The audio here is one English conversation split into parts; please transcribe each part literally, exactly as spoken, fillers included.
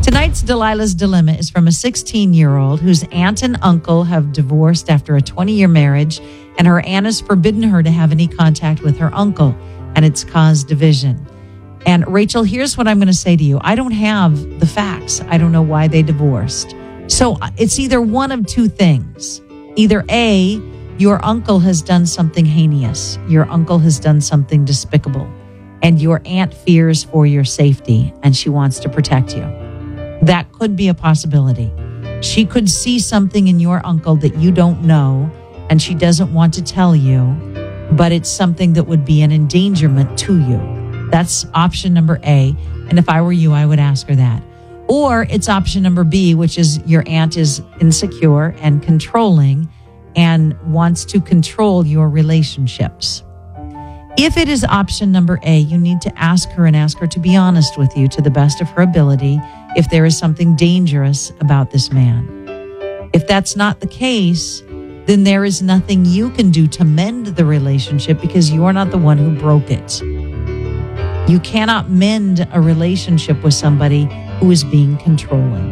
Tonight's Delilah's Dilemma is from a sixteen-year-old whose aunt and uncle have divorced after a twenty-year marriage, and her aunt has forbidden her to have any contact with her uncle, and it's caused division. And Rachel, here's what I'm going to say to you. I don't have the facts. I don't know why they divorced. So it's either one of two things. Either A, your uncle has done something heinous. Your uncle has done something despicable, and your aunt fears for your safety, and she wants to protect you. That could be a possibility. She could see something in your uncle that you don't know, and she doesn't want to tell you, but it's something that would be an endangerment to you. That's option number A. And if I were you, I would ask her that. Or it's option number B, which is your aunt is insecure and controlling and wants to control your relationships. If it is option number A, you need to ask her and ask her to be honest with you to the best of her ability if there is something dangerous about this man. If that's not the case, then there is nothing you can do to mend the relationship because you're not the one who broke it. You cannot mend a relationship with somebody who is being controlling.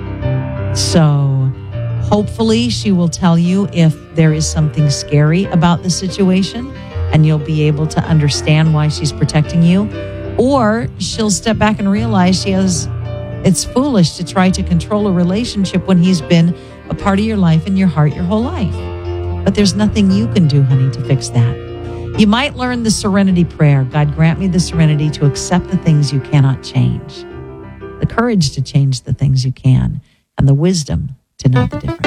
So hopefully she will tell you if there is something scary about the situation, and you'll be able to understand why she's protecting you. Or she'll step back and realize she has, it's foolish to try to control a relationship when he's been a part of your life and your heart your whole life. But there's nothing you can do, honey, to fix that. You might learn the serenity prayer. God, grant me the serenity to accept the things you cannot change, the courage to change the things you can, and the wisdom to know the difference.